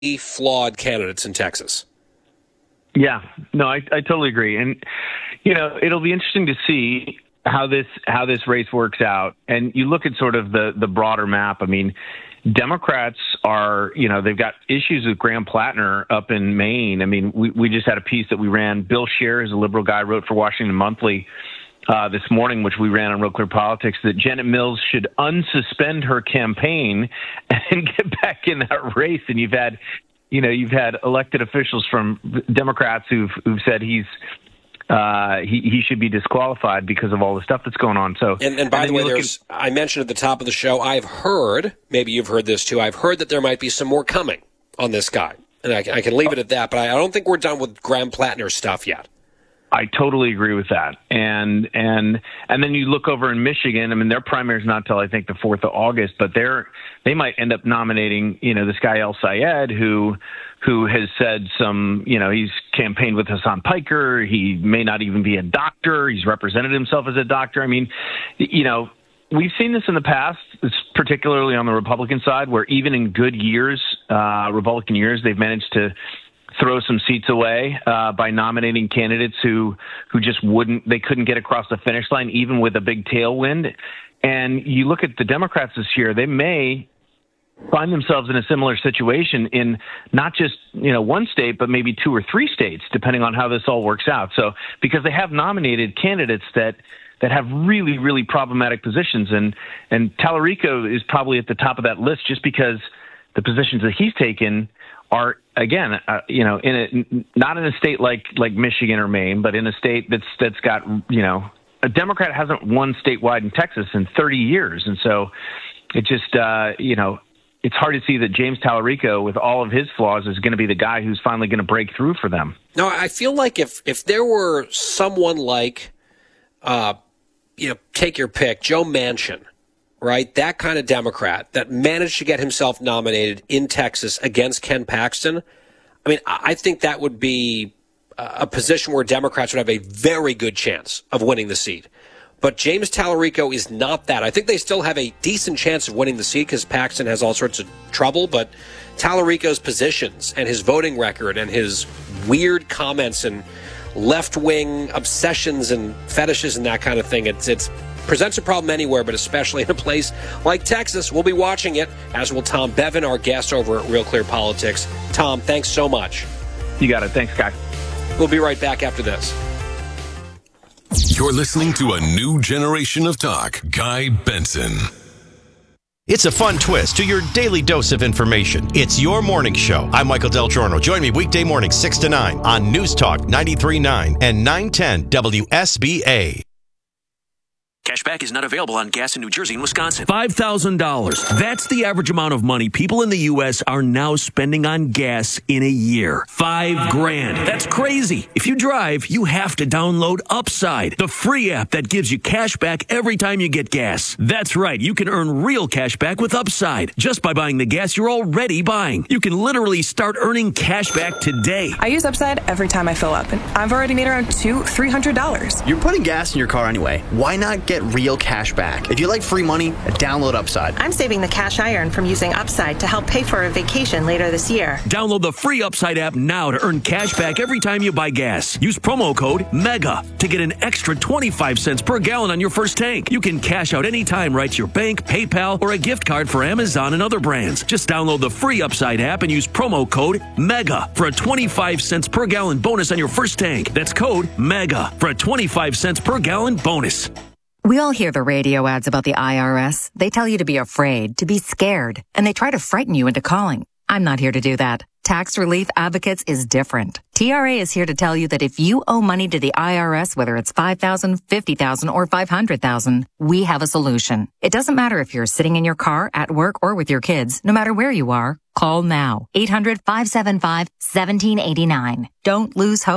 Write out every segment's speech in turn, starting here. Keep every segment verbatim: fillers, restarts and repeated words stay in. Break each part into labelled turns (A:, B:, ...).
A: flawed candidates in Texas.
B: Yeah, no, I, I totally agree. And, you know, it'll be interesting to see how this how this race works out. And you look at sort of the, the broader map. I mean, Democrats are, you know, they've got issues with Graham Plattner up in Maine. I mean, we, we just had a piece that we ran. Bill Scher is a liberal guy, wrote for Washington Monthly uh, this morning, which we ran on Real Clear Politics, that Janet Mills should unsuspend her campaign and get back in that race. And you've had, you know, you've had elected officials from Democrats who've who've said he's uh, he he should be disqualified because of all the stuff that's going on. So,
A: and, and by
B: and
A: the way, there's at, I mentioned at the top of the show, I've heard, maybe you've heard this too, I've heard that there might be some more coming on this guy, and I, I can leave it at that. But I, I don't think we're done with Graham Plattner stuff yet.
B: I totally agree with that. And and and then you look over in Michigan. I mean, their primary's not till I think the fourth of August, but they're they might end up nominating, you know, this guy El Sayed, who who has said some, you know, he's campaigned with Hassan Piker. He may not even be a doctor. He's represented himself as a doctor. I mean, you know, we've seen this in the past, particularly on the Republican side, where even in good years, uh, Republican years, they've managed to throw some seats away uh, by nominating candidates who who just wouldn't, they couldn't get across the finish line, even with a big tailwind. And you look at the Democrats this year, they may find themselves in a similar situation in not just, you know, one state, but maybe two or three states, depending on how this all works out. So because they have nominated candidates that that have really, really problematic positions. And, and Tallarico is probably at the top of that list just because the positions that he's taken are, again, uh, you know, in a, not in a state like like Michigan or Maine, but in a state that's that's got, you know, a Democrat hasn't won statewide in Texas in thirty years. And so it just, uh, you know, it's hard to see that James Tallarico, with all of his flaws, is going to be the guy who's finally going to break through for them.
A: No, I feel like if, if there were someone like, uh, you know, take your pick, Joe Manchin, right? That kind of Democrat that managed to get himself nominated in Texas against Ken Paxton. I mean, I think that would be a position where Democrats would have a very good chance of winning the seat. But James Tallarico is not that. I think they still have a decent chance of winning the seat because Paxton has all sorts of trouble. But Tallarico's positions and his voting record and his weird comments and left-wing obsessions and fetishes and that kind of thing, it's it's presents a problem anywhere, but especially in a place like Texas. We'll be watching it, as will Tom Bevan, our guest over at Real Clear Politics. Tom, thanks so much.
B: You got it. Thanks, Guy.
A: We'll be right back after this.
C: You're listening to a new generation of talk. Guy Benson.
D: It's a fun twist to your daily dose of information. It's your morning show. I'm Michael Del Giorno. Join me weekday morning, six to nine on News Talk ninety-three point nine and nine ten W S B A.
E: Cashback is not available on gas in New Jersey and Wisconsin.
F: five thousand dollars. That's the average amount of money people in the U S are now spending on gas in a year. Five grand. That's crazy. If you drive, you have to download Upside, the free app that gives you cash back every time you get gas. That's right. You can earn real cash back with Upside just by buying the gas you're already buying. You can literally start earning cash back today.
G: I use Upside every time I fill up, and I've already made around two, three hundred dollars.
H: You're putting gas in your car anyway. Why not get real cash back? If you like free money, download Upside.
I: I'm saving the cash I earn from using Upside to help pay for a vacation later this year.
F: Download the free Upside app now to earn cash back every time you buy gas. Use promo code MEGA to get an extra twenty-five cents per gallon on your first tank. You can cash out anytime right to your bank, PayPal, or a gift card for Amazon and other brands. Just download the free Upside app and use promo code MEGA for a twenty-five cents per gallon bonus on your first tank. That's code MEGA for a twenty-five cents per gallon bonus.
J: We all hear the radio ads about the I R S. They tell you to be afraid, to be scared, and they try to frighten you into calling. I'm not here to do that. Tax Relief Advocates is different. T R A is here to tell you that if you owe money to the I R S, whether it's five thousand dollars, fifty thousand dollars, or five hundred thousand dollars, we have a solution. It doesn't matter if you're sitting in your car, at work, or with your kids. No matter where you are, call now. eight hundred, five seven five, one seven eight nine. Don't lose hope.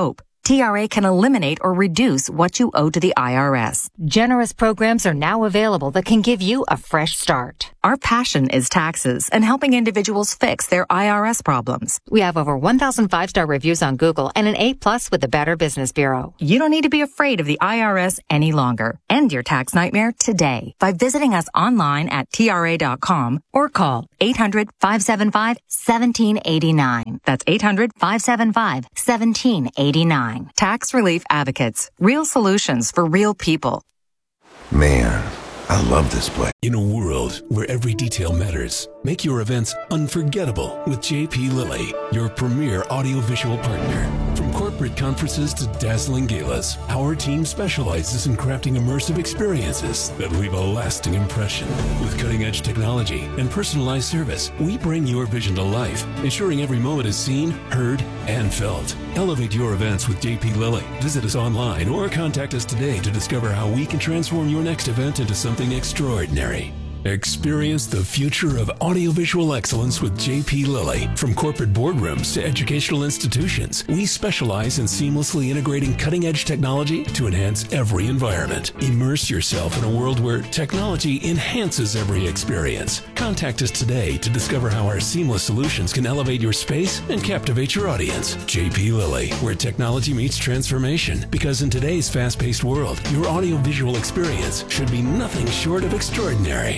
J: T R A can eliminate or reduce what you owe to the I R S.
K: Generous programs are now available that can give you a fresh start.
J: Our passion is taxes and helping individuals fix their I R S problems.
K: We have over one thousand five-star reviews on Google and an A plus with the Better Business Bureau.
J: You don't need to be afraid of the I R S any longer. End your tax nightmare today by visiting us online at T R A dot com or call eight hundred, five seven five, one seven eight nine. That's eight hundred, five seven five, one seven eight nine. Tax Relief Advocates. Real solutions for real people.
L: Man, I love this place.
M: In a world where every detail matters, make your events unforgettable with J P Lilly, your premier audiovisual partner. From corporate conferences to dazzling galas, our team specializes in crafting immersive experiences that leave a lasting impression. With cutting-edge technology and personalized service, we bring your vision to life, ensuring every moment is seen, heard, and felt. Elevate your events with J P Lilly. Visit us online or contact us today to discover how we can transform your next event into something extraordinary. Experience the future of audiovisual excellence with J P Lilly. From corporate boardrooms to educational institutions, we specialize in seamlessly integrating cutting-edge technology to enhance every environment. Immerse yourself in a world where technology enhances every experience. Contact us today to discover how our seamless solutions can elevate your space and captivate your audience. J P Lilly, where technology meets transformation. Because in today's fast-paced world, your audiovisual experience should be nothing short of extraordinary.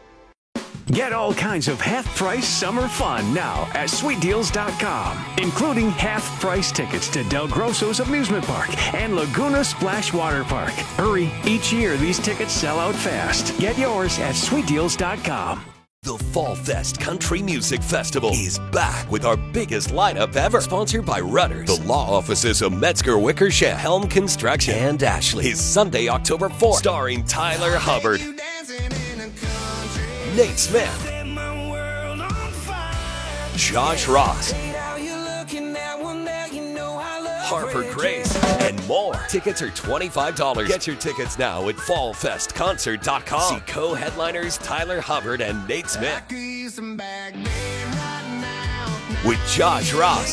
N: Get all kinds of half-price summer fun now at sweet deals dot com, including half-price tickets to Del Grosso's Amusement Park and Laguna Splash Water Park. Hurry, each year these tickets sell out fast. Get yours at sweet deals dot com.
O: The Fall Fest Country Music Festival is back with our biggest lineup ever. Sponsored by Rudders, the law offices of Metzger Wickersham, Helm Construction, and Ashley. Is Sunday, October fourth, starring Tyler Hubbard, Nate Smith, Josh Ross, Harper Grace, and more. Tickets are twenty-five dollars. Get your tickets now at fall fest concert dot com. See co-headliners Tyler Hubbard and Nate Smith. With Josh Ross,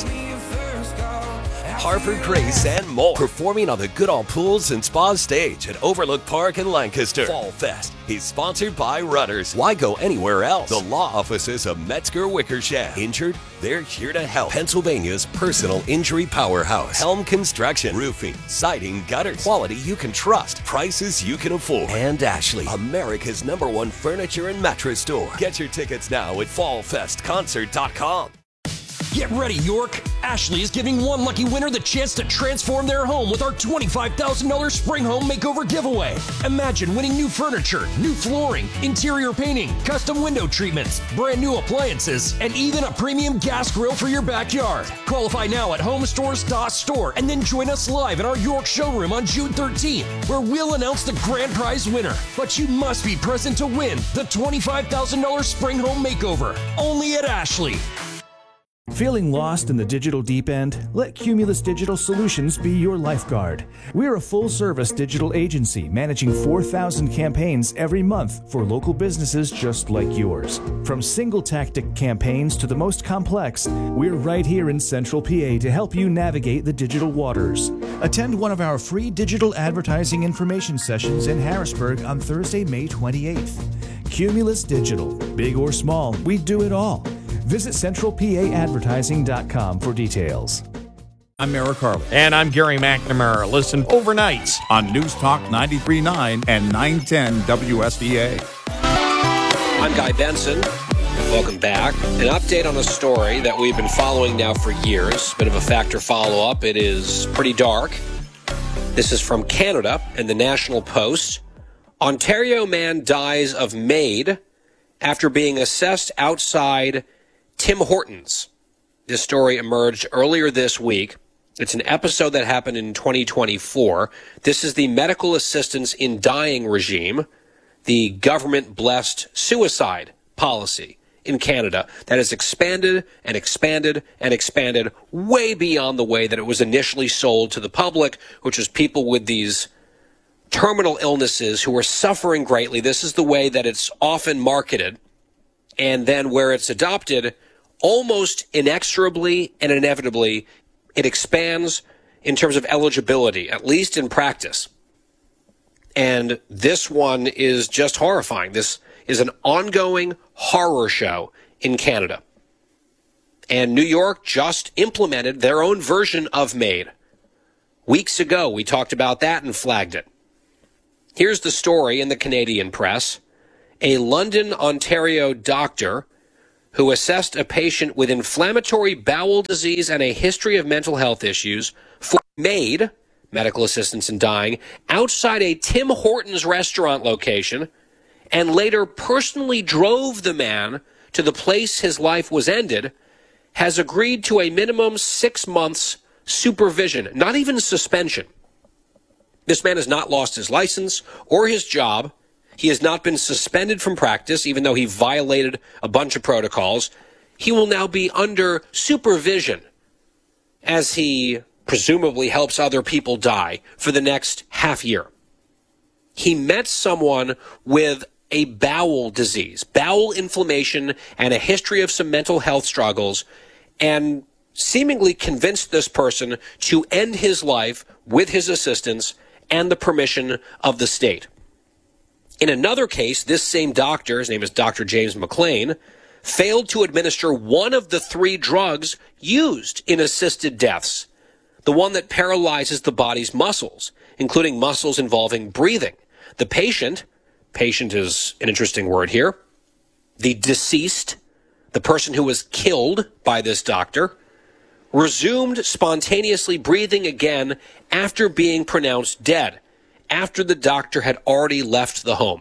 O: Harper Grace, and more. Performing on the Goodall Pools and Spa stage at Overlook Park in Lancaster. Fall Fest is sponsored by Rudders. Why go anywhere else? The law offices of Metzger Wickersham. Injured? They're here to help. Pennsylvania's personal injury powerhouse. Helm Construction. Roofing, siding, gutters. Quality you can trust. Prices you can afford. And Ashley, America's number one furniture and mattress store. Get your tickets now at fall fest concert dot com.
P: Get ready, York! Ashley is giving one lucky winner the chance to transform their home with our twenty-five thousand dollars Spring Home Makeover giveaway. Imagine winning new furniture, new flooring, interior painting, custom window treatments, brand new appliances, and even a premium gas grill for your backyard. Qualify now at home stores dot store and then join us live in our York showroom on June thirteenth, where we'll announce the grand prize winner. But you must be present to win the twenty-five thousand dollars Spring Home Makeover, only at Ashley.
Q: Feeling lost in the digital deep end? Let Cumulus Digital Solutions be your lifeguard. We're a full-service digital agency managing four thousand campaigns every month for local businesses just like yours. From single-tactic campaigns to the most complex, we're right here in Central P A to help you navigate the digital waters. Attend one of our free digital advertising information sessions in Harrisburg on Thursday, May twenty-eighth. Cumulus Digital. Big or small, we do it all. Visit central p a advertising dot com for details.
R: I'm Eric Harley.
S: And I'm Gary McNamara. Listen overnight
R: on News Talk ninety-three point nine and nine ten W S D A.
A: I'm Guy Benson. Welcome back. An update on a story that we've been following now for years. Bit of a factor follow-up. It is pretty dark. This is from Canada and the National Post. Ontario man dies of MAID after being assessed outside Tim Hortons. This story emerged earlier this week. It's an episode that happened in twenty twenty-four. This is the medical assistance in dying regime, the government-blessed suicide policy in Canada that has expanded and expanded and expanded way beyond the way that it was initially sold to the public, which was people with these terminal illnesses who are suffering greatly. This is the way that it's often marketed. And then where it's adopted, almost inexorably and inevitably, it expands in terms of eligibility, at least in practice. And this one is just horrifying. This is an ongoing horror show in Canada. And New York just implemented their own version of MAID. Weeks ago, we talked about that and flagged it. Here's the story in the Canadian press. A London, Ontario doctor who assessed a patient with inflammatory bowel disease and a history of mental health issues for MAID, medical assistance in dying, outside a Tim Hortons restaurant location, and later personally drove the man to the place his life was ended, has agreed to a minimum six months supervision, not even suspension. This man has not lost his license or his job. He has not been suspended from practice, even though he violated a bunch of protocols. He will now be under supervision as he presumably helps other people die for the next half year. He met someone with a bowel disease, bowel inflammation, and a history of some mental health struggles, and seemingly convinced this person to end his life with his assistance and the permission of the state. In another case, this same doctor, his name is Doctor James McLean, failed to administer one of the three drugs used in assisted deaths, the one that paralyzes the body's muscles, including muscles involving breathing. The patient, patient is an interesting word here, the deceased, the person who was killed by this doctor, resumed spontaneously breathing again after being pronounced dead, after the doctor had already left the home.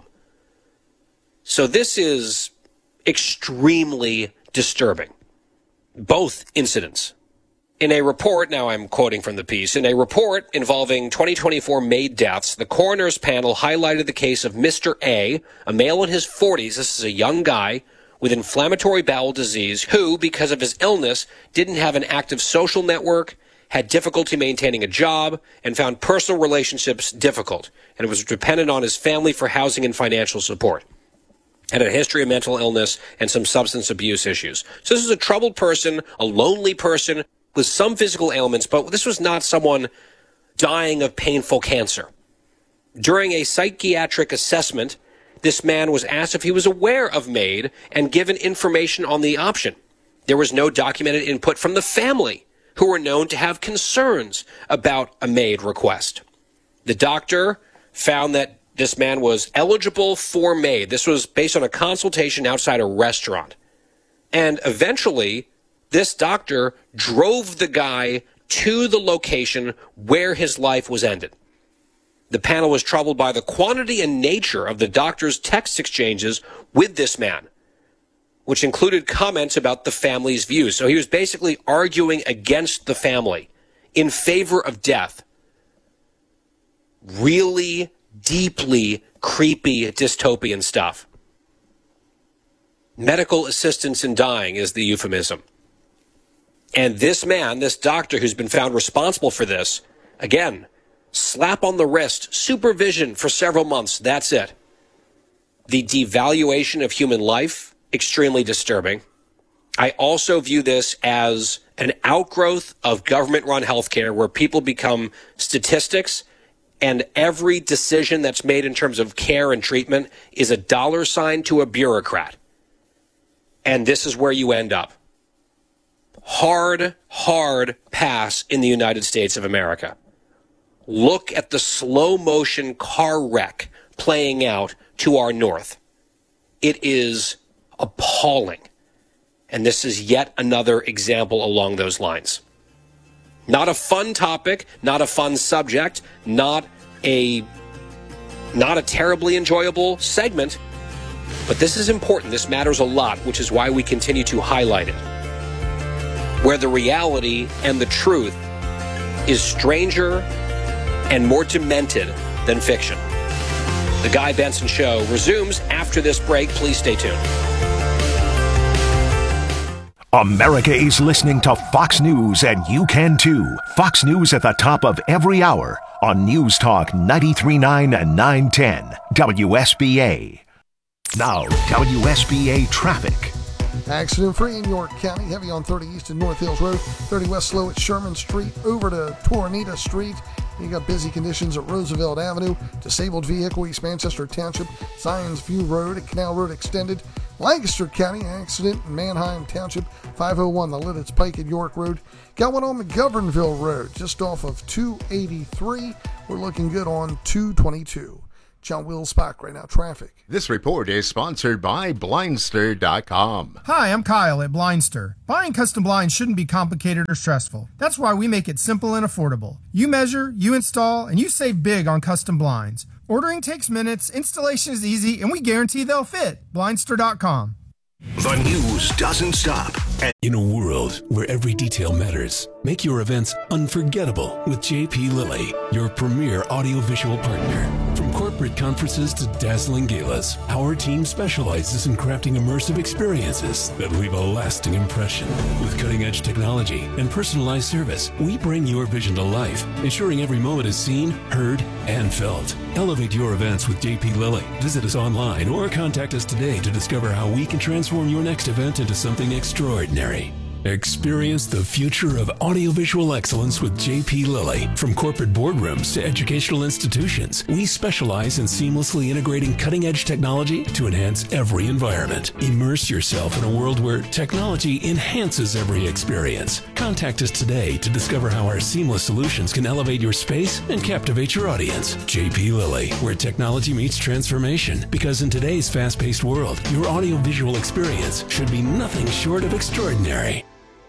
A: So this is extremely disturbing. Both incidents. In a report, now I'm quoting from the piece, in a report involving twenty twenty-four MAID deaths, the coroner's panel highlighted the case of Mister A, a male in his forties. This is a young guy with inflammatory bowel disease who, because of his illness, didn't have an active social network, had difficulty maintaining a job, and found personal relationships difficult, and was dependent on his family for housing and financial support. Had a history of mental illness and some substance abuse issues. So this is a troubled person, a lonely person with some physical ailments, but this was not someone dying of painful cancer. During a psychiatric assessment, this man was asked if he was aware of MAID and given information on the option. There was no documented input from the family, who were known to have concerns about a MAID request. The doctor found that this man was eligible for MAID. This was based on a consultation outside a restaurant. And eventually, this doctor drove the guy to the location where his life was ended. The panel was troubled by the quantity and nature of the doctor's text exchanges with this man, which included comments about the family's views. So he was basically arguing against the family in favor of death. Really deeply creepy dystopian stuff. Medical assistance in dying is the euphemism. And this man, this doctor who's been found responsible for this, again, slap on the wrist, supervision for several months, that's it. The devaluation of human life, extremely disturbing. I also view this as an outgrowth of government-run healthcare where people become statistics and every decision that's made in terms of care and treatment is a dollar sign to a bureaucrat. And this is where you end up. Hard, hard pass in the United States of America. Look at the slow-motion car wreck playing out to our north. It is appalling. And this is yet another example along those lines. Not a fun topic, not a fun subject, not a, not a terribly enjoyable segment, but this is important. This matters a lot, which is why we continue to highlight it. Where the reality and the truth is stranger and more demented than fiction. The Guy Benson Show resumes after this break. Please stay tuned.
T: America is listening to Fox News, and you can too. Fox News at the top of every hour on News Talk ninety-three point nine and nine ten W S B A. Now, W S B A traffic.
U: Accident-free in York County. Heavy on thirty East and North Hills Road. thirty West slow at Sherman Street over to Tornita Street. You got busy conditions at Roosevelt Avenue. Disabled vehicle, East Manchester Township. Zions View Road at Canal Road Extended. Lancaster County accident in Manheim Township. five oh one the Lidditz Pike at York Road. Got one on McGovernville Road just off of two eighty-three. We're looking good on two twenty-two. John Will Spock right now, traffic.
V: This report is sponsored by Blindster dot com.
W: Hi, I'm Kyle at Blindster. Buying custom blinds shouldn't be complicated or stressful. That's why we make it simple and affordable. You measure, you install, and you save big on custom blinds. Ordering takes minutes, installation is easy, and we guarantee they'll fit. Blindster dot com.
T: The news doesn't stop.
M: In a world where every detail matters, make your events unforgettable with J P Lilly, your premier audiovisual partner. From corporate conferences to dazzling galas, our team specializes in crafting immersive experiences that leave a lasting impression. With cutting-edge technology and personalized service, we bring your vision to life, ensuring every moment is seen, heard, and felt. Elevate your events with J P Lilly. Visit us online or contact us today to discover how we can transform your next event into something extraordinary. Experience the future of audiovisual excellence with J P Lilly. From corporate boardrooms to educational institutions, we specialize in seamlessly integrating cutting-edge technology to enhance every environment. Immerse yourself in a world where technology enhances every experience. Contact us today to discover how our seamless solutions can elevate your space and captivate your audience. J P Lilly, where technology meets transformation. Because in today's fast-paced world, your audiovisual experience should be nothing short of extraordinary.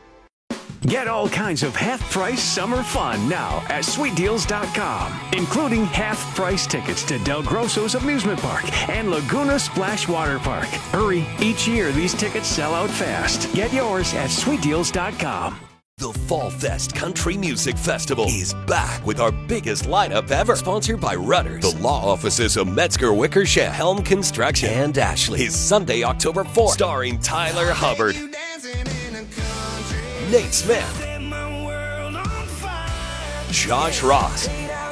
N: Get all kinds of half-price summer fun now at sweet deals dot com, including half-price tickets to Del Grosso's Amusement Park and Laguna Splash Water Park. Hurry, each year these tickets sell out fast. Get yours at sweet deals dot com.
O: The Fall Fest Country Music Festival is back with our biggest lineup ever. Sponsored by Rudders, the law offices of Metzger Wickersham, Helm Construction, and Ashley. Is Sunday, October fourth, starring Tyler Hubbard, Nate Smith, Josh Ross,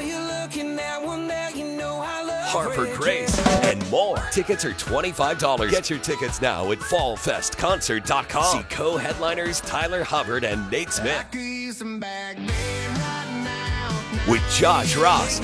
O: Harper Grace, and more. Tickets are twenty-five dollars. Get your tickets now at fall fest concert dot com. See co-headliners Tyler Hubbard and Nate Smith. With Josh Ross,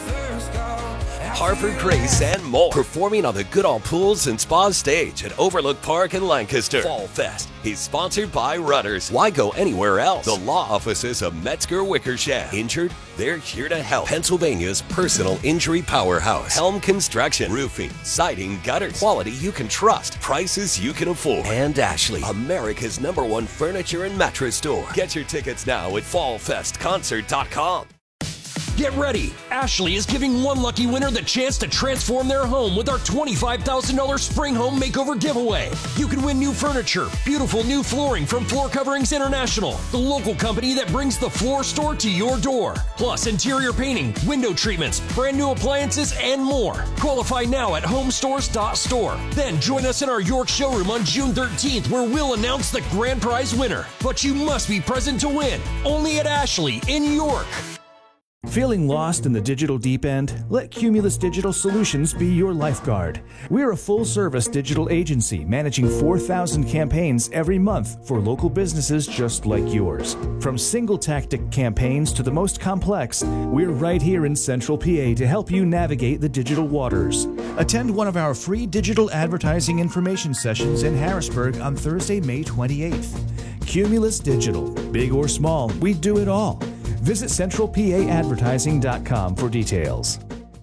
O: Harper Grace, and more. Performing on the Goodall Pools and Spa stage at Overlook Park in Lancaster. Fall Fest is sponsored by Rudders. Why go anywhere else? The law offices of Metzger Wickersham. Injured? They're here to help. Pennsylvania's personal injury powerhouse. Helm Construction. Roofing, siding, gutters. Quality you can trust. Prices you can afford. And Ashley, America's number one furniture and mattress store. Get your tickets now at fall fest concert dot com.
P: Get ready! Ashley is giving one lucky winner the chance to transform their home with our twenty-five thousand dollars Spring Home Makeover giveaway. You can win new furniture, beautiful new flooring from Floor Coverings International, the local company that brings the floor store to your door. Plus interior painting, window treatments, brand new appliances, and more. Qualify now at home stores dot store. Then join us in our York showroom on June thirteenth where we'll announce the grand prize winner. But you must be present to win. Only at Ashley in York.
Q: Feeling lost in the digital deep end? Let Cumulus Digital Solutions be your lifeguard. We're a full-service digital agency managing four thousand campaigns every month for local businesses just like yours. From single-tactic campaigns to the most complex, we're right here in Central P A to help you navigate the digital waters. Attend one of our free digital advertising information sessions in Harrisburg on Thursday, May twenty-eighth. Cumulus Digital. Big or small, we do it all. Visit central p a advertising dot com for details.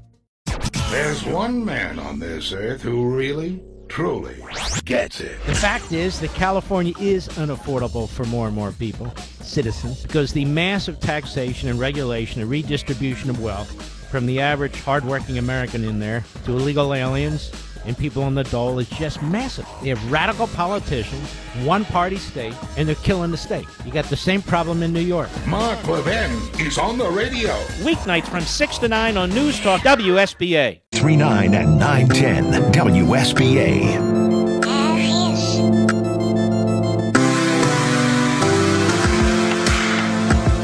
L: There's one man on this earth who really, truly gets it.
X: The fact is that California is unaffordable for more and more people, citizens, because the massive taxation and regulation and redistribution of wealth from the average hardworking American in there to illegal aliens and people on the dole is just massive. They have radical politicians, one-party state, and they're killing the state. You got the same problem in New York.
L: Mark Levin is on the radio.
X: Weeknights from six to nine on News Talk W S B A.
T: three nine and nine ten W S B A.
Y: The Guy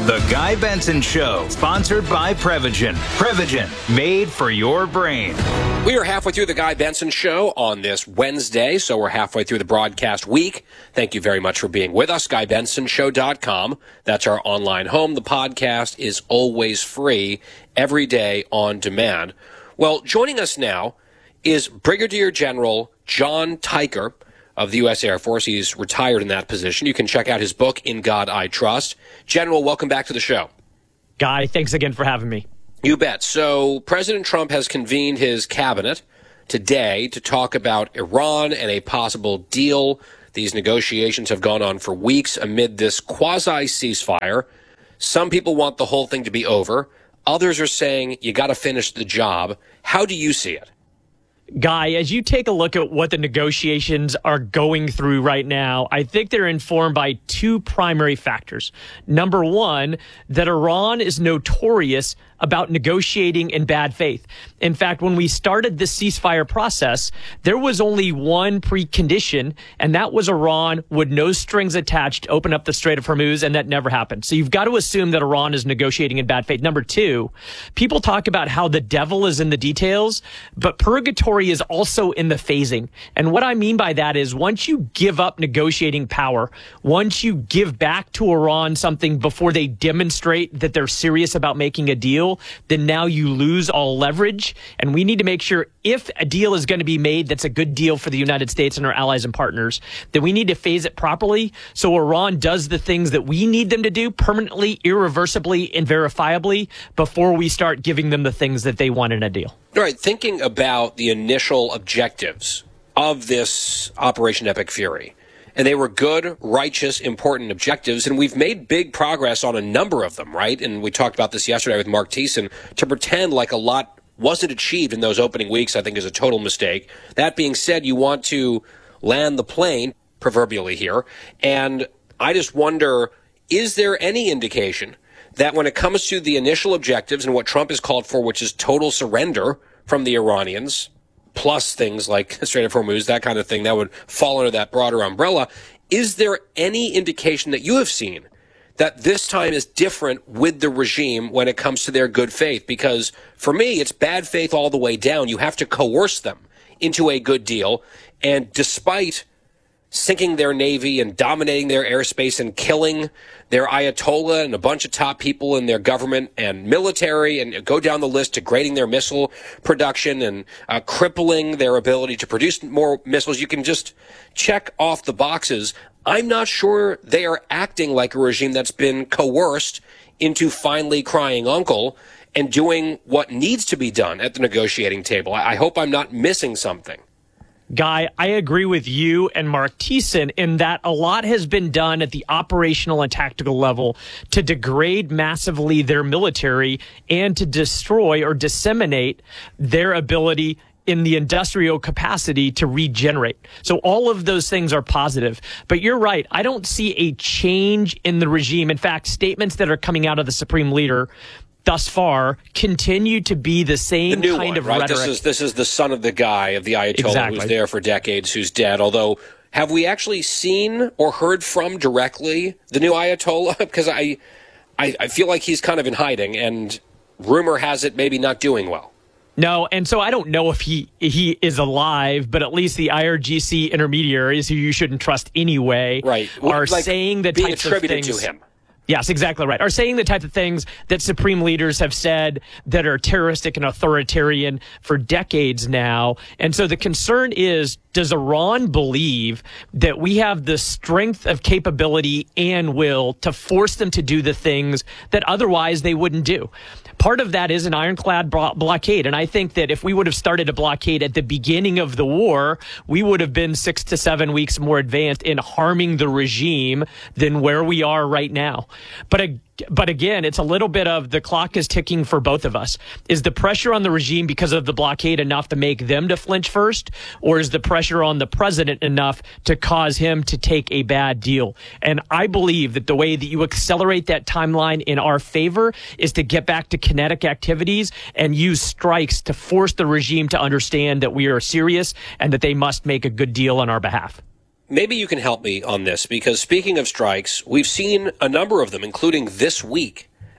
B: Guy Benson Show, sponsored by Prevagen. Prevagen, made for your brain.
A: We are halfway through the Guy Benson Show on this Wednesday, so we're halfway through the broadcast week. Thank you very much for being with us. Guy Benson Show dot com. That's our online home. The podcast is always free, every day on demand. Well, joining us now is Brigadier General John Tyker of the U S Air Force. He's retired in that position. You can check out his book, In God I Trust. General, welcome back to the show.
C: Guy, thanks again for having me.
A: You bet. So President Trump has convened his cabinet today to talk about Iran and a possible deal. These negotiations have gone on for weeks amid this quasi-ceasefire. Some people want the whole thing to be over. Others are saying you got to finish the job. How do you see it?
C: Guy, as you take a look at what the negotiations are going through right now, I think they're informed by two primary factors. Number one, that Iran is notorious about negotiating in bad faith. In fact, when we started this ceasefire process, there was only one precondition, and that was Iran would no strings attached open up the Strait of Hormuz, and that never happened. So you've got to assume that Iran is negotiating in bad faith. Number two, people talk about how the devil is in the details, but purgatory is also in the phasing. And what I mean by that is once you give up negotiating power, once you give back to Iran something before they demonstrate that they're serious about making a deal, then now you lose all leverage. And we need to make sure if a deal is going to be made that's a good deal for the United States and our allies and partners, then we need to phase it properly so Iran does the things that we need them to do permanently, irreversibly, and verifiably before we start giving them the things that they want in a deal.
A: All right, thinking about the initial objectives of this Operation Epic Fury, and they were good, righteous, important objectives, and we've made big progress on a number of them, right? And we talked about this yesterday with Mark Thiessen. To pretend like a lot wasn't achieved in those opening weeks, I think, is a total mistake. That being said, you want to land the plane, proverbially here, and I just wonder, is there any indication that when it comes to the initial objectives and what Trump has called for, which is total surrender from the Iranians, plus things like Strait of Hormuz, that kind of thing, that would fall under that broader umbrella. Is there any indication that you have seen that this time is different with the regime when it comes to their good faith? Because for me, it's bad faith all the way down. You have to coerce them into a good deal. And despite sinking their navy and dominating their airspace and killing their Ayatollah and a bunch of top people in their government and military, and go down the list, degrading their missile production and uh, crippling their ability to produce more missiles. You can just check off the boxes. I'm not sure they are acting like a regime that's been coerced into finally crying uncle and doing what needs to be done at the negotiating table. I, I hope I'm not missing something.
C: Guy, I agree with you and Mark Thiessen in that a lot has been done at the operational and tactical level to degrade massively their military and to destroy or disseminate their ability in the industrial capacity to regenerate. So all of those things are positive. But you're right. I don't see a change in the regime. In fact, statements that are coming out of the Supreme Leader thus far continue to be the same
A: the new
C: kind
A: one,
C: of
A: right?
C: rhetoric.
A: This is this is the son of the guy of the Ayatollah
C: Exactly.
A: who's there for decades, who's dead. Although, have we actually seen or heard from directly the new Ayatollah? Because I, I, I feel like he's kind of in hiding, and rumor has it maybe not doing well.
C: No, and so I don't know if he he is alive, but at least the I R G C intermediaries, who you shouldn't trust anyway,
A: right.
C: are
A: like
C: saying the
A: being
C: types of
A: attributed
C: things
A: to him.
C: Yes, exactly right. Are saying the type of things that supreme leaders have said that are terroristic and authoritarian for decades now. And so the concern is, does Iran believe that we have the strength of capability and will to force them to do the things that otherwise they wouldn't do? Part of that is an ironclad blo- blockade. And I think that if we would have started a blockade at the beginning of the war, we would have been six to seven weeks more advanced in harming the regime than where we are right now. But a But again, it's a little bit of the clock is ticking for both of us. Is the pressure on the regime because of the blockade enough to make them to flinch first? Or is the pressure on the president enough to cause him to take a bad deal? And I believe that the way that you accelerate that timeline in our favor is to get back to kinetic activities and use strikes to force the regime to understand that we are serious and that they must make a good deal on our behalf.
A: Maybe you can help me on this, because speaking of strikes, we've seen a number of them, including this week,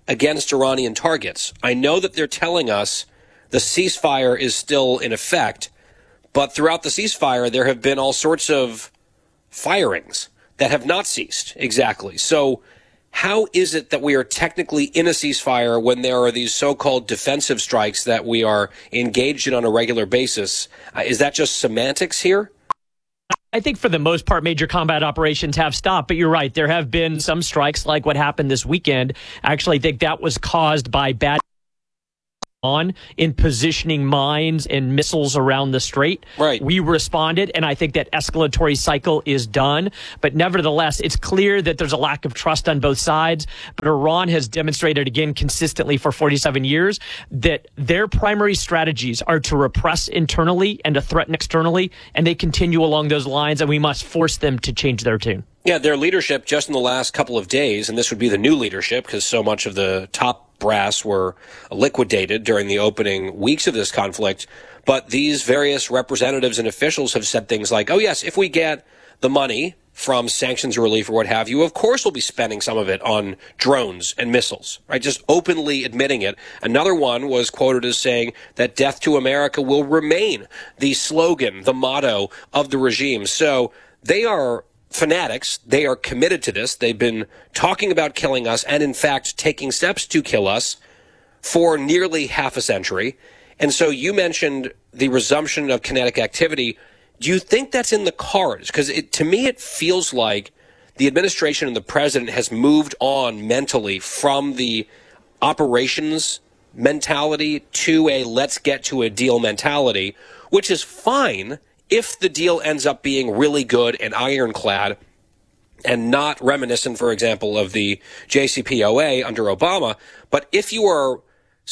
A: against Iranian targets. I know that they're telling us the ceasefire is still in effect, but throughout the ceasefire, there have been all sorts of firings that have not ceased exactly. So how is it that we are technically in a ceasefire when there are these so-called defensive strikes that we are engaged in on a regular basis? Uh, is that just semantics here?
C: I think for the most part, major combat operations have stopped, but you're right. There have been some strikes like what happened this weekend. I actually think that was caused by bad on in positioning mines and missiles around the strait.
A: Right.
C: We responded, and I think that escalatory cycle is done. But nevertheless, it's clear that there's a lack of trust on both sides. But Iran has demonstrated again consistently for forty-seven years that their primary strategies are to repress internally and to threaten externally, and they continue along those lines, and we must force them to change their tune.
A: Yeah, their leadership just in the last couple of days, and this would be the new leadership because so much of the top brass were liquidated during the opening weeks of this conflict. But these various representatives and officials have said things like, oh, yes, if we get the money from sanctions relief or what have you, of course we'll be spending some of it on drones and missiles, right? Just openly admitting it. Another one was quoted as saying that death to America will remain the slogan, the motto of the regime. So they are fanatics. They are committed to this. They've been talking about killing us and, in fact, taking steps to kill us for nearly half a century. And so you mentioned the resumption of kinetic activity. Do you think that's in the cards? Because to me, it feels like the administration and the president has moved on mentally from the operations mentality to a let's get to a deal mentality, which is fine if the deal ends up being really good and ironclad and not reminiscent, for example, of the J C P O A under Obama. But if you are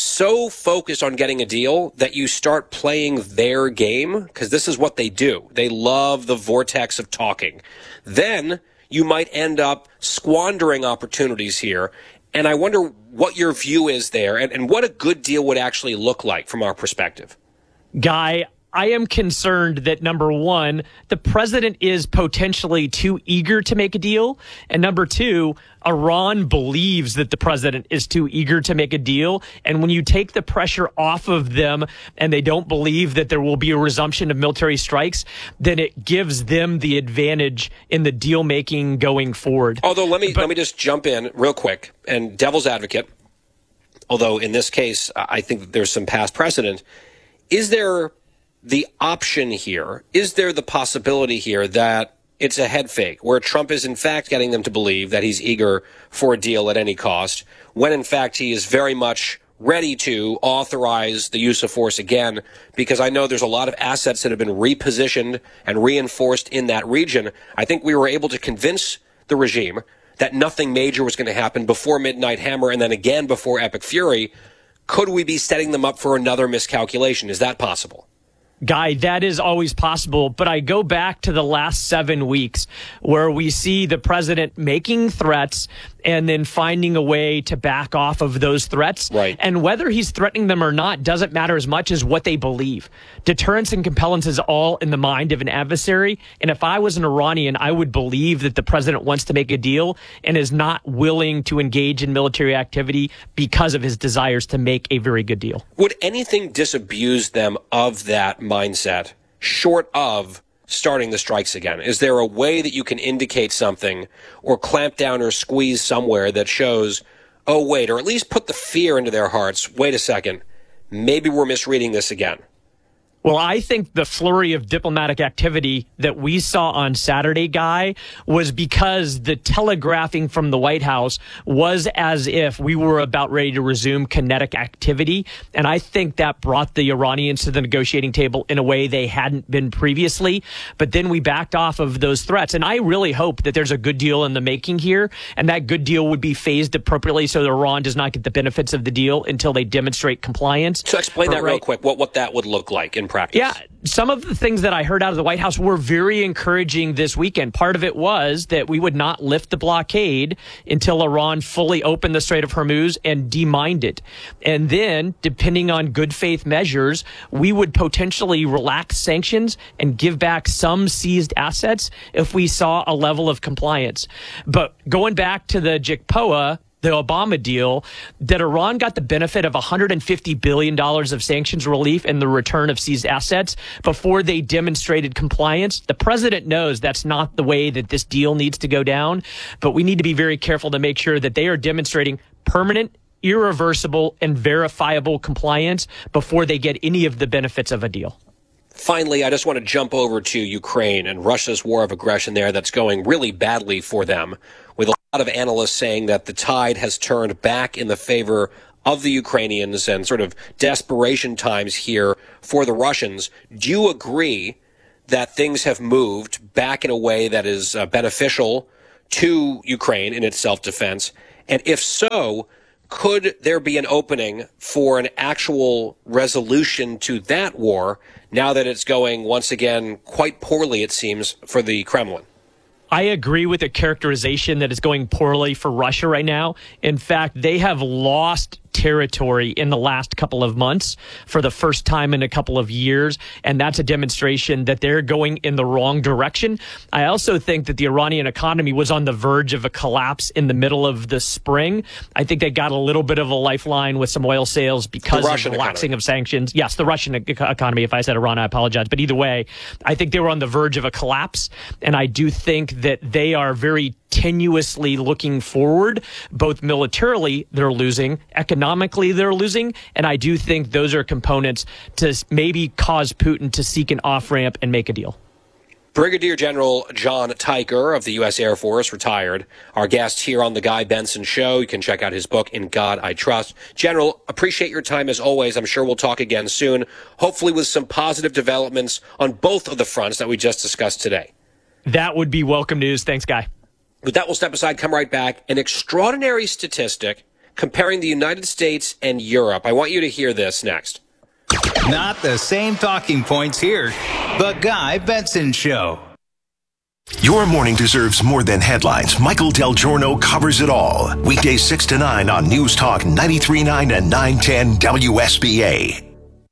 A: so focused on getting a deal that you start playing their game, because this is what they do. They love the vortex of talking. Then you might end up squandering opportunities here. And I wonder what your view is there and, and what a good deal would actually look like from our perspective.
C: Guy, I am concerned that, number one, the president is potentially too eager to make a deal. And number two, Iran believes that the president is too eager to make a deal. And when you take the pressure off of them and they don't believe that there will be a resumption of military strikes, then it gives them the advantage in the deal making going forward.
A: Although let me but, let me just jump in real quick and devil's advocate. Although in this case, I think that there's some past precedent. Is there the option here, is there the possibility here that it's a head fake, where Trump is in fact getting them to believe that he's eager for a deal at any cost, when in fact he is very much ready to authorize the use of force again? Because I know there's a lot of assets that have been repositioned and reinforced in that region. I think we were able to convince the regime that nothing major was going to happen before Midnight Hammer and then again before Epic Fury. Could we be setting them up for another miscalculation? Is that possible?
C: Guy, that is always possible, but I go back to the last seven weeks where we see the president making threats and then finding a way to back off of those threats.
A: Right.
C: And whether he's threatening them or not doesn't matter as much as what they believe. Deterrence and compellence is all in the mind of an adversary. And if I was an Iranian, I would believe that the president wants to make a deal and is not willing to engage in military activity because of his desires to make a very good deal.
A: Would anything disabuse them of that mindset short of starting the strikes again? Is there a way that you can indicate something or clamp down or squeeze somewhere that shows, oh, wait, or at least put the fear into their hearts? Wait a second. Maybe we're misreading this again.
C: Well, I think the flurry of diplomatic activity that we saw on Saturday, Guy, was because the telegraphing from the White House was as if we were about ready to resume kinetic activity. And I think that brought the Iranians to the negotiating table in a way they hadn't been previously. But then we backed off of those threats. And I really hope that there's a good deal in the making here. And that good deal would be phased appropriately so that Iran does not get the benefits of the deal until they demonstrate compliance.
A: So explain
C: but
A: that
C: right,
A: real quick, what, what that would look like in practice.
C: Yeah, some of the things that I heard out of the White House were very encouraging this weekend. Part of it was that we would not lift the blockade until Iran fully opened the Strait of Hormuz and demined it. And then, depending on good faith measures, we would potentially relax sanctions and give back some seized assets if we saw a level of compliance. But going back to the J C P O A, the Obama deal, that Iran got the benefit of one hundred fifty billion dollars of sanctions relief and the return of seized assets before they demonstrated compliance. The president knows that's not the way that this deal needs to go down, but we need to be very careful to make sure that they are demonstrating permanent, irreversible, and verifiable compliance before they get any of the benefits of a deal.
A: Finally, I just want to jump over to Ukraine and Russia's war of aggression there that's going really badly for them, with a lot of analysts saying that the tide has turned back in the favor of the Ukrainians and sort of desperation times here for the Russians. Do you agree that things have moved back in a way that is uh, beneficial to Ukraine in its self-defense? And if so, could there be an opening for an actual resolution to that war now that it's going, once again, quite poorly, it seems, for the Kremlin?
C: I agree with the characterization that it's going poorly for Russia right now. In fact, they have lost territory in the last couple of months for the first time in a couple of years, and that's a demonstration that they're going in the wrong direction. I also think that the Iranian economy was on the verge of a collapse in the middle of the spring. I think they got a little bit of a lifeline with some oil sales because of the relaxing of sanctions. Yes, the Russian e- economy. If I said Iran, I apologize. But either way, I think they were on the verge of a collapse, and I do think that they are very tenuously looking forward. Both militarily, they're losing. Economically, they're losing. And I do think those are components to maybe cause Putin to seek an off-ramp and make a deal.
A: Brigadier General John Tiker of the U S Air Force, retired, our guest here on The Guy Benson Show. You can check out his book, In God I Trust. General, appreciate your time as always. I'm sure we'll talk again soon, hopefully with some positive developments on both of the fronts that we just discussed today.
C: That would be welcome news. Thanks, Guy.
A: With that, we'll step aside, come right back. An extraordinary statistic comparing the United States and Europe. I want you to hear this next.
B: Not the same talking points here. The Guy Benson Show.
T: Your morning deserves more than headlines. Michael Del Giorno covers it all. Weekdays six to nine on News Talk ninety-three point nine and nine ten W S B A.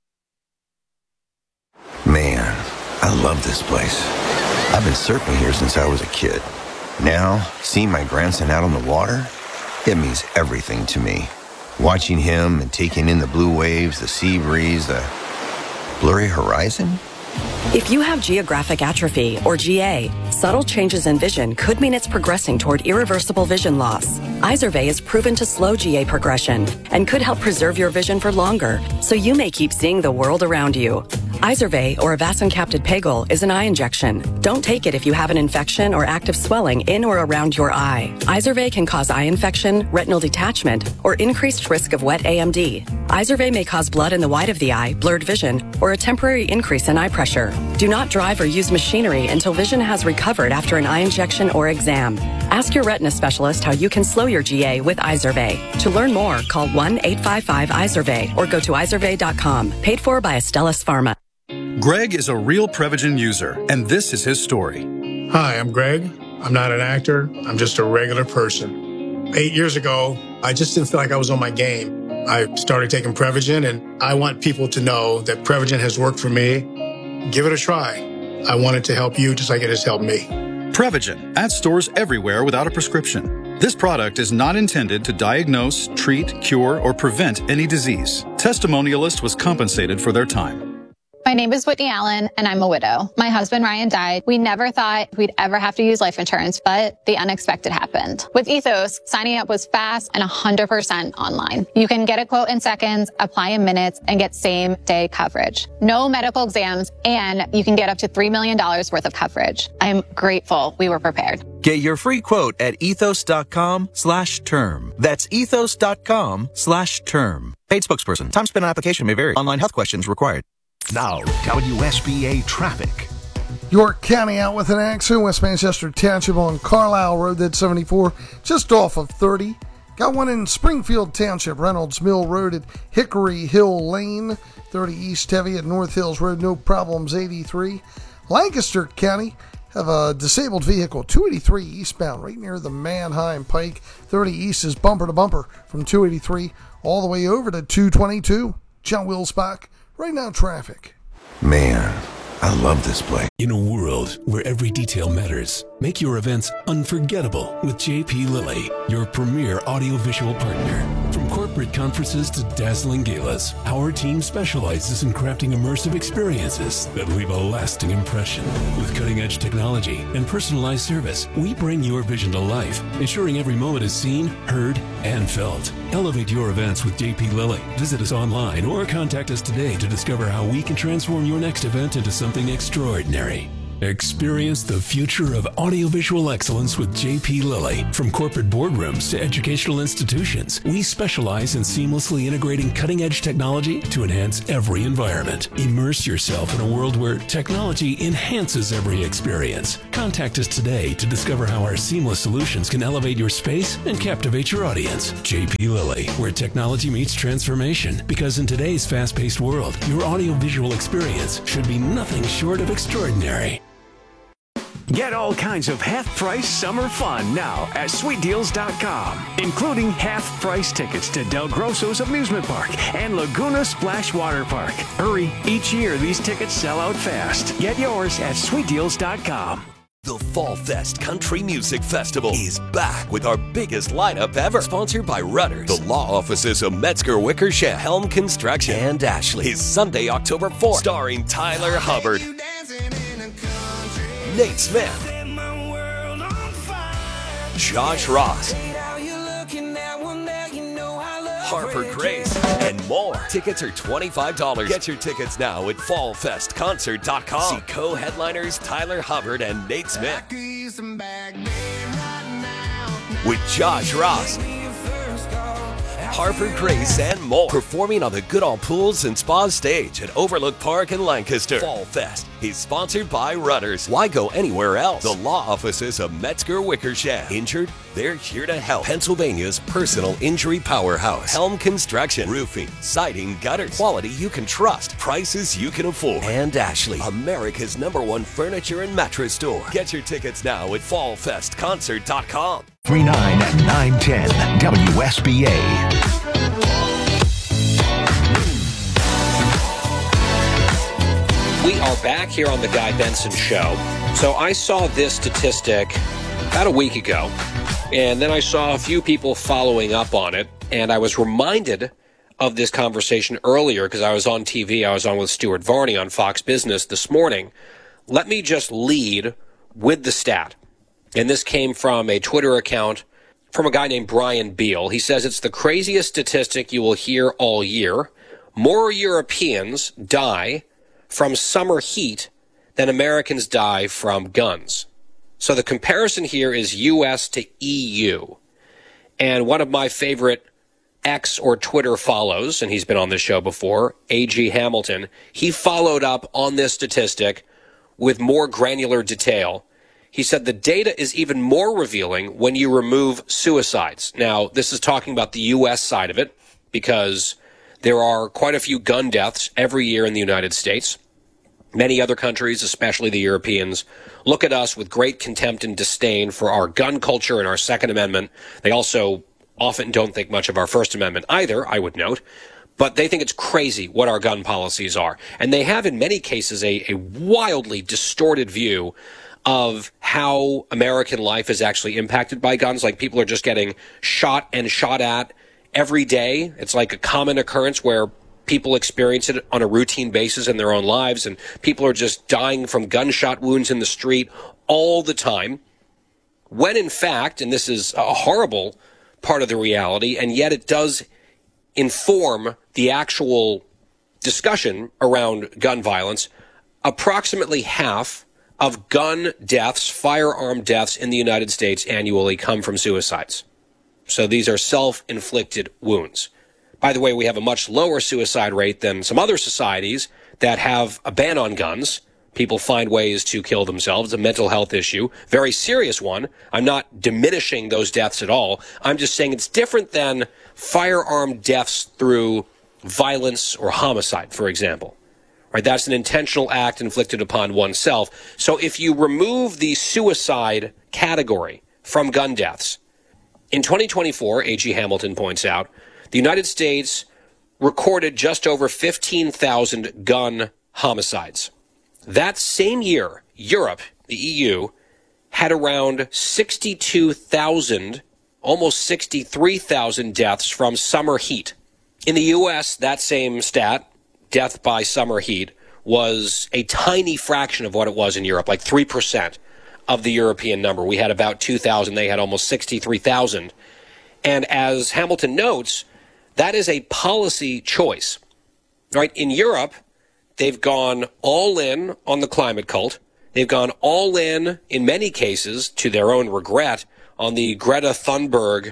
D: Man, I love this place. I've been surfing here since I was a kid. Now, seeing my grandson out on the water, it means everything to me. Watching him and taking in the blue waves, the sea breeze, the blurry horizon.
E: If you have geographic atrophy, or G A, subtle changes in vision could mean it's progressing toward irreversible vision loss. Izervay is proven to slow G A progression and could help preserve your vision for longer, so you may keep seeing the world around you. Izervay, or avacincaptad pegol, is an eye injection. Don't take it if you have an infection or active swelling in or around your eye. Izervay can cause eye infection, retinal detachment, or increased risk of wet A M D. Izervay may cause blood in the white of the eye, blurred vision, or a temporary increase in eye pressure. Do not drive or use machinery until vision has recovered after an eye injection or exam. Ask your retina specialist how you can slow your G A with Izervay. To learn more, call one eight five five Izervay or go to izervay dot com. Paid for by Astellas Pharma.
G: Greg is a real Prevagen user, and this is his story.
H: Hi, I'm Greg. I'm not an actor. I'm just a regular person. Eight years ago, I just didn't feel like I was on my game. I started taking Prevagen, and I want people to know that Prevagen has worked for me. Give it a try. I want it to help you just like it has helped me.
G: Prevagen, at stores everywhere without a prescription. This product is not intended to diagnose, treat, cure, or prevent any disease. Testimonialist was compensated for their time.
Y: My name is Whitney Allen, and I'm a widow. My husband, Ryan, died. We never thought we'd ever have to use life insurance, but the unexpected happened. With Ethos, signing up was fast and one hundred percent online. You can get a quote in seconds, apply in minutes, and get same-day coverage. No medical exams, and you can get up to three million dollars worth of coverage. I'm grateful we were prepared.
Z: Get your free quote at ethos.com slash term. That's ethos.com slash term. Paid spokesperson. Time spent on application may vary. Online health questions required.
T: Now, W S B A traffic.
U: York County out with an accident. West Manchester Township on Carlisle Road, that's seventy-four, just off of thirty. Got one in Springfield Township, Reynolds Mill Road at Hickory Hill Lane, thirty East heavy at North Hills Road, no problems, eighty-three. Lancaster County have a disabled vehicle, two eighty-three eastbound, right near the Manheim Pike. thirty East is bumper to bumper from two eighty-three all the way over to two twenty-two. John Wilsbach. Right now, traffic.
D: Man,
T: I love this place.
M: In a world where every detail matters, make your events unforgettable with J P Lilly, your premier audiovisual partner. From corporate conferences to dazzling galas, our team specializes in crafting immersive experiences that leave a lasting impression. With cutting-edge technology and personalized service, we bring your vision to life, ensuring every moment is seen, heard, and felt. Elevate your events with J P Lilly. Visit us online or contact us today to discover how we can transform your next event into something extraordinary. Experience the future of audiovisual excellence with J P Lilly. From corporate boardrooms to educational institutions, we specialize in seamlessly integrating cutting-edge technology to enhance every environment. Immerse yourself in a world where technology enhances every experience. Contact us today to discover how our seamless solutions can elevate your space and captivate your audience. J P Lilly, where technology meets transformation. Because in today's fast-paced world, your audiovisual experience should be nothing short of extraordinary.
N: Get all kinds of half-price summer fun now at sweet deals dot com, including half-price tickets to Del Grosso's amusement park and Laguna Splash Water Park. Hurry, each year these tickets sell out fast. Get yours at sweet deals dot com.
O: The Fall Fest Country Music Festival is back with our biggest lineup ever. Sponsored by Rudders, the law offices of Metzger Wickersham, Helm Construction, and Ashley. Is Sunday, October fourth, starring Tyler Hubbard, Nate Smith, Josh Ross, Harper Grace, and more. Tickets are twenty-five dollars. Get your tickets now at fall fest concert dot com. See co-headliners Tyler Hubbard and Nate Smith. With Josh Ross, Harper Grace, and more. Performing on the Goodall Pools and Spas stage at Overlook Park in Lancaster. Fall Fest is sponsored by Rudders. Why go anywhere else? The law offices of Metzger Wickersham. Injured? They're here to help. Pennsylvania's personal injury powerhouse. Helm Construction. Roofing, siding, gutters. Quality you can trust. Prices you can afford. And Ashley, America's number one furniture and mattress store. Get your tickets now at fall fest concert dot com.
T: three nine and nine ten W S B A.
A: We are back here on the Guy Benson Show. So I saw this statistic about a week ago, and then I saw a few people following up on it, and I was reminded of this conversation earlier because I was on T V. I was on with Stuart Varney on Fox Business this morning. Let me just lead with the stat. And this came from a Twitter account from a guy named Brian Beal. He says it's the craziest statistic you will hear all year. More Europeans die from summer heat than Americans die from guns. So the comparison here is U S to E U. And one of my favorite X or Twitter follows, and he's been on this show before, A G Hamilton, he followed up on this statistic with more granular detail. He said the data is even more revealing when you remove suicides. Now, this is talking about the U S side of it, because there are quite a few gun deaths every year in the United States. Many other countries, especially the Europeans, look at us with great contempt and disdain for our gun culture and our Second Amendment. They also often don't think much of our First Amendment either, I would note. But they think it's crazy what our gun policies are. And they have, in many cases, a, a wildly distorted view of how American life is actually impacted by guns. Like, people are just getting shot and shot at every day. It's like a common occurrence where people experience it on a routine basis in their own lives, and people are just dying from gunshot wounds in the street all the time. When in fact, and this is a horrible part of the reality, and yet it does inform the actual discussion around gun violence, approximately half of gun deaths, firearm deaths in the United States annually come from suicides. So these are self-inflicted wounds. By the way, we have a much lower suicide rate than some other societies that have a ban on guns. People find ways to kill themselves, a mental health issue, very serious one. I'm not diminishing those deaths at all. I'm just saying it's different than firearm deaths through violence or homicide, for example. Right? That's an intentional act inflicted upon oneself. So if you remove the suicide category from gun deaths, in twenty twenty-four, A G Hamilton points out, the United States recorded just over fifteen thousand gun homicides. That same year, Europe, the E U, had around sixty-two thousand, almost sixty-three thousand deaths from summer heat. In the U S, that same stat, death by summer heat, was a tiny fraction of what it was in Europe, like three percent of the European number. We had about two thousand. They had almost sixty-three thousand. And as Hamilton notes, that is a policy choice. Right? In Europe, they've gone all in on the climate cult. They've gone all in, in many cases, to their own regret, on the Greta Thunberg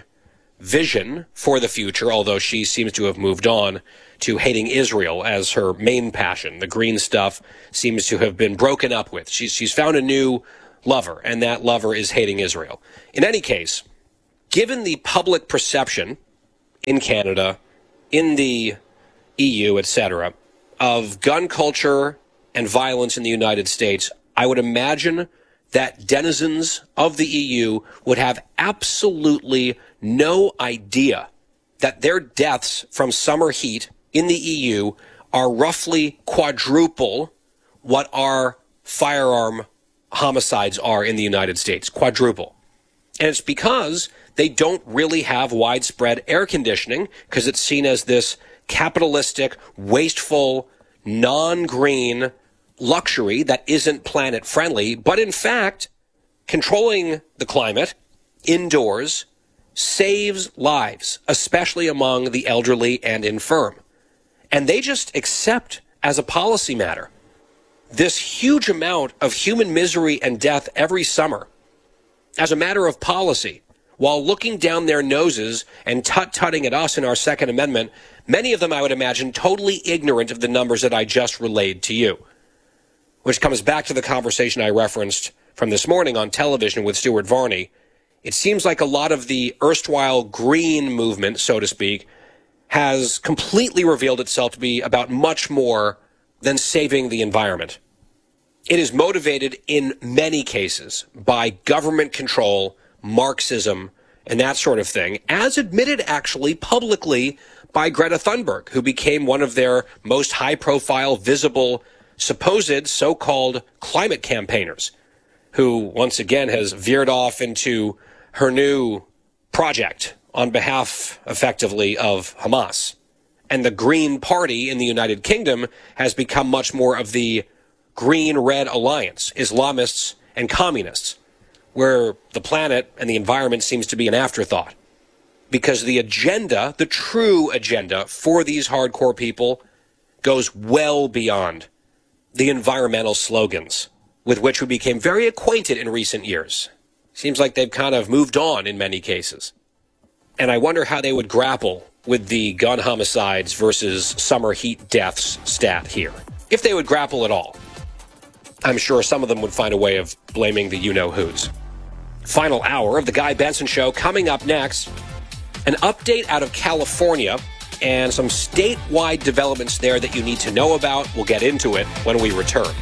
A: vision for the future, although she seems to have moved on to hating Israel as her main passion. The green stuff seems to have been broken up with. She's, she's found a new lover, and that lover is hating Israel. In any case, given the public perception in Canada, in the E U, et cetera, of gun culture and violence in the United States, I would imagine that denizens of the E U would have absolutely no idea that their deaths from summer heat in the E U are roughly quadruple what our firearm homicides are in the United States. Quadruple. And it's because they don't really have widespread air conditioning, because it's seen as this capitalistic, wasteful, non-green luxury that isn't planet friendly. But in fact, controlling the climate indoors saves lives, especially among the elderly and infirm. And they just accept as a policy matter this huge amount of human misery and death every summer as a matter of policy, while looking down their noses and tut-tutting at us in our Second Amendment, many of them, I would imagine, totally ignorant of the numbers that I just relayed to you. Which comes back to the conversation I referenced from this morning on television with Stuart Varney. It seems like a lot of the erstwhile green movement, so to speak, has completely revealed itself to be about much more than saving the environment. It is motivated in many cases by government control, Marxism, and that sort of thing, as admitted actually publicly by Greta Thunberg, who became one of their most high-profile, visible, supposed so-called climate campaigners, who once again has veered off into her new project on behalf, effectively, of Hamas. And the Green Party in the United Kingdom has become much more of the Green-Red Alliance, Islamists and communists, where the planet and the environment seems to be an afterthought. Because the agenda, the true agenda for these hardcore people, goes well beyond the environmental slogans with which we became very acquainted in recent years. Seems like they've kind of moved on in many cases. And I wonder how they would grapple with the gun homicides versus summer heat deaths stat here. If they would grapple at all. I'm sure some of them would find a way of blaming the you-know-whos. Final hour of the Guy Benson Show coming up next. An update out of California and some statewide developments there that you need to know about. We'll get into it when we return.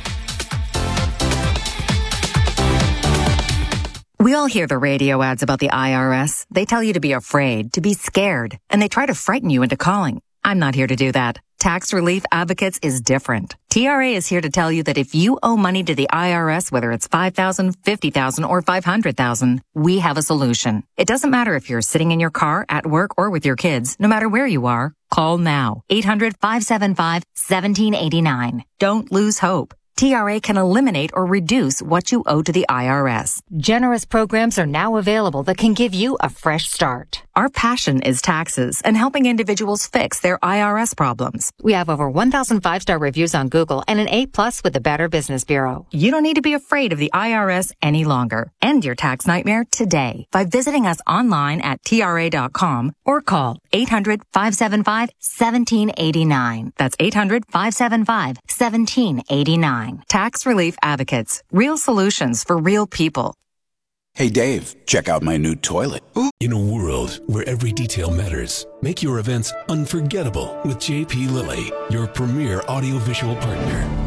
F: We all hear the radio ads about the I R S. They tell you to be afraid, to be scared, and they try to frighten you into calling. I'm not here to do that. Tax Relief Advocates is different. T R A is here to tell you that if you owe money to the I R S, whether it's five thousand dollars, fifty thousand dollars, or five hundred thousand dollars, we have a solution. It doesn't matter if you're sitting in your car, at work, or with your kids. No matter where you are, call now. eight hundred, five seven five, one seven eight nine. Don't lose hope. T R A can eliminate or reduce what you owe to the I R S.
I: Generous programs are now available that can give you a fresh start.
F: Our passion is taxes and helping individuals fix their I R S problems.
I: We have over one thousand five-star reviews on Google and an A plus with the Better Business Bureau.
F: You don't need to be afraid of the I R S any longer. End your tax nightmare today by visiting us online at T R A dot com or call eight hundred, five seven five, one seven eight nine. That's eight hundred, five seven five, one seven eight nine. Tax Relief Advocates. Real solutions for real people.
J: Hey, Dave, check out my new toilet.
M: In a world where every detail matters, make your events unforgettable with J P Lilly, your premier audiovisual partner. From corporate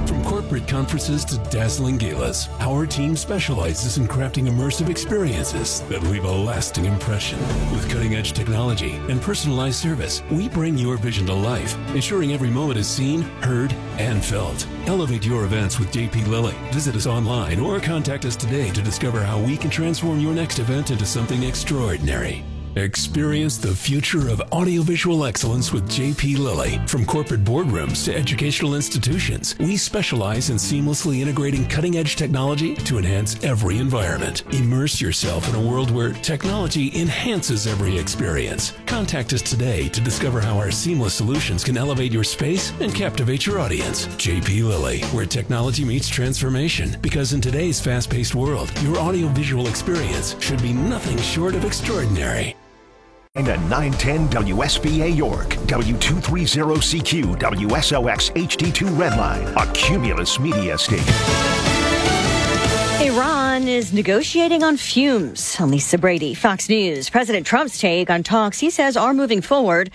M: corporate conferences to dazzling galas, our team specializes in crafting immersive experiences that leave a lasting impression. With cutting-edge technology and personalized service, we bring your vision to life, ensuring every moment is seen, heard, and felt. Elevate your events with J P Lilly. Visit us online or contact us today to discover how we can transform your next event into something extraordinary. Experience the future of audiovisual excellence with J P Lilly. From corporate boardrooms to educational institutions, we specialize in seamlessly integrating cutting-edge technology to enhance every environment. Immerse yourself in a world where technology enhances every experience. Contact us today to discover how our seamless solutions can elevate your space and captivate your audience. J P Lilly, where technology meets transformation. Because in today's fast-paced world, your audiovisual experience should be nothing short of extraordinary.
T: And a nine ten W S B A York, W two thirty C Q, W S O X H D two Redline, a Cumulus Media station.
K: Iran is negotiating on fumes. I'm Lisa Brady, Fox News. President Trump's take on talks he says are moving forward